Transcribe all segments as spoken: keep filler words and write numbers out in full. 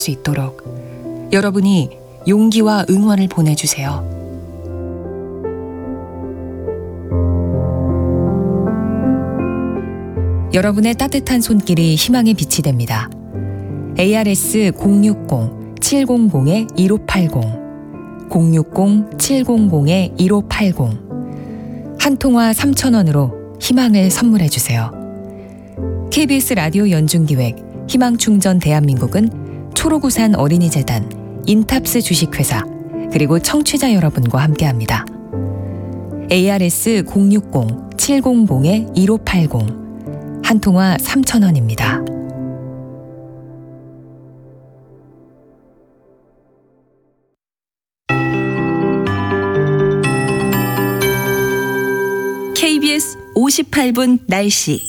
수 있도록 여러분이 용기와 응원을 보내주세요. 여러분의 따뜻한 손길이 희망의 빛이 됩니다. 에이아르에스 공육공 칠공공 일오팔공 공육공 칠공공 일오팔공 한 통화 삼천 원으로 희망을 선물해 주세요. 케이비에스 라디오 연중기획 희망충전 대한민국은 초록우산 어린이재단, 인탑스 주식회사, 그리고 청취자 여러분과 함께합니다. 에이아르에스 공육공 칠공공 일오팔공 한 통화 삼천 원입니다. 케이비에스 오십팔 분 날씨.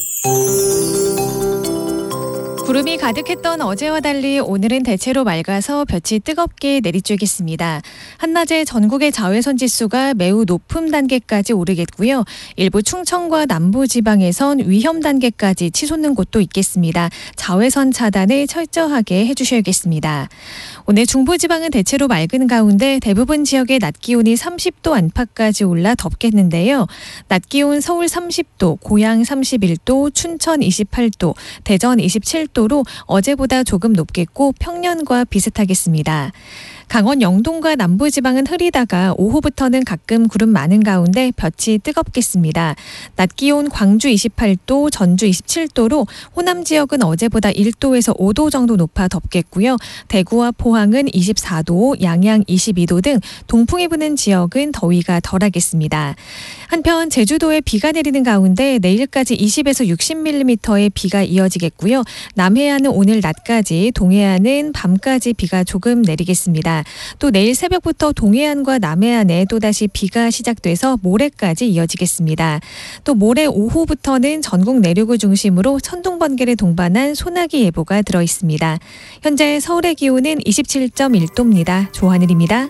구름이 가득했던 어제와 달리 오늘은 대체로 맑아서 볕이 뜨겁게 내리쬐겠습니다. 한낮에 전국의 자외선 지수가 매우 높은 단계까지 오르겠고요. 일부 충청과 남부지방에선 위험 단계까지 치솟는 곳도 있겠습니다. 자외선 차단을 철저하게 해주셔야겠습니다. 오늘 중부지방은 대체로 맑은 가운데 대부분 지역의 낮 기온이 삼십 도 안팎까지 올라 덥겠는데요. 낮 기온 서울 삼십 도, 고양 삼십일 도, 춘천 이십팔 도, 대전 이십칠 도로 어제보다 조금 높겠고 평년과 비슷하겠습니다. 강원 영동과 남부지방은 흐리다가 오후부터는 가끔 구름 많은 가운데 볕이 뜨겁겠습니다. 낮 기온 광주 이십팔 도, 전주 이십칠 도로 호남 지역은 어제보다 일 도에서 오 도 정도 높아 덥겠고요. 대구와 포항은 이십사 도, 양양 이십이 도 등 동풍이 부는 지역은 더위가 덜하겠습니다. 한편 제주도에 비가 내리는 가운데 내일까지 이십에서 육십 밀리미터의 비가 이어지겠고요. 남해안은 오늘 낮까지, 동해안은 밤까지 비가 조금 내리겠습니다. 또 내일 새벽부터 동해안과 남해안에 또다시 비가 시작돼서 모레까지 이어지겠습니다. 또 모레 오후부터는 전국 내륙을 중심으로 천둥 번개를 동반한 소나기 예보가 들어있습니다. 현재 서울의 기온은 이십칠 점 일 도입니다. 조하늘입니다.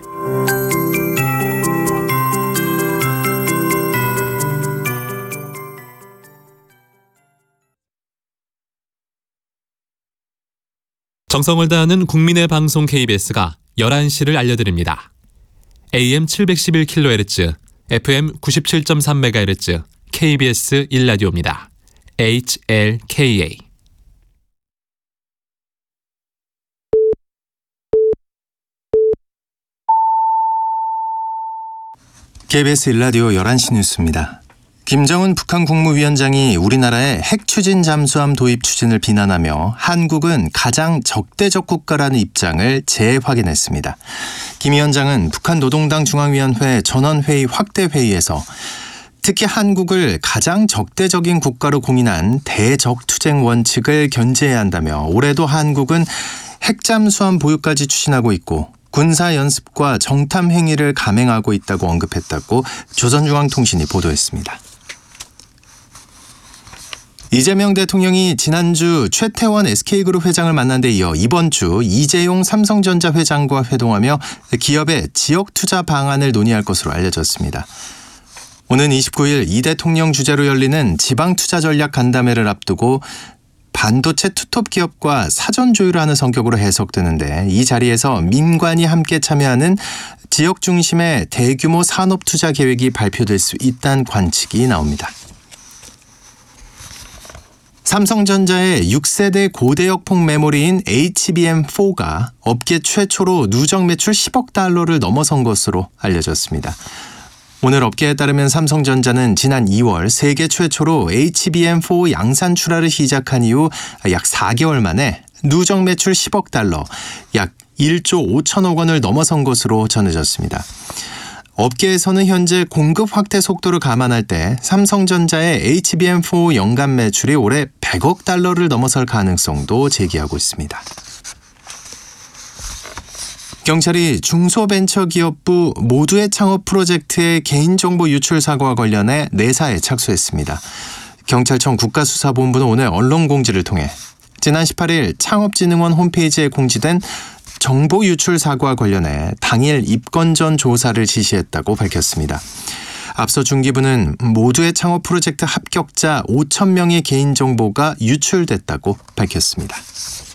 정성을 다하는 국민의 방송 케이비에스가 열한 시를 알려드립니다. 에이엠 칠백십일 킬로헤르츠, 에프엠 구십칠 점 삼 메가헤르츠, 케이비에스 일 라디오입니다. 에이치엘케이에이. 케이비에스 일 라디오 열한 시 뉴스입니다. 김정은 북한 국무위원장이 우리나라의 핵 추진 잠수함 도입 추진을 비난하며 한국은 가장 적대적 국가라는 입장을 재확인했습니다. 김 위원장은 북한 노동당 중앙위원회 전원회의 확대회의에서 특히 한국을 가장 적대적인 국가로 공인한 대적투쟁 원칙을 견지해야 한다며 올해도 한국은 핵잠수함 보유까지 추진하고 있고 군사연습과 정탐 행위를 감행하고 있다고 언급했다고 조선중앙통신이 보도했습니다. 이재명 대통령이 지난주 최태원 에스케이그룹 회장을 만난 데 이어 이번 주 이재용 삼성전자 회장과 회동하며 기업의 지역 투자 방안을 논의할 것으로 알려졌습니다. 오는 이십구 일 이 대통령 주재로 열리는 지방투자전략 간담회를 앞두고 반도체 투톱 기업과 사전 조율하는 성격으로 해석되는데 이 자리에서 민관이 함께 참여하는 지역 중심의 대규모 산업 투자 계획이 발표될 수 있다는 관측이 나옵니다. 삼성전자의 육 세대 고대역폭 메모리인 에이치비엠 포가 업계 최초로 누적 매출 십억 달러를 넘어선 것으로 알려졌습니다. 오늘 업계에 따르면 삼성전자는 지난 이월 세계 최초로 에이치비엠 포 양산 출하를 시작한 이후 약 사 개월 만에 누적 매출 십억 달러, 약 일조 오천억 원을 넘어선 것으로 전해졌습니다. 업계에서는 현재 공급 확대 속도를 감안할 때 삼성전자의 에이치비엠 포 연간 매출이 올해 백억 달러를 넘어설 가능성도 제기하고 있습니다. 경찰이 중소벤처기업부 모두의 창업 프로젝트의 개인정보 유출 사고와 관련해 내사에 착수했습니다. 경찰청 국가수사본부는 오늘 언론 공지를 통해 지난 십팔 일 창업진흥원 홈페이지에 공지된 정보 유출 사고와 관련해 당일 입건 전 조사를 지시했다고 밝혔습니다. 앞서 중기부는 모두의 창업 프로젝트 합격자 오천 명의 개인정보가 유출됐다고 밝혔습니다.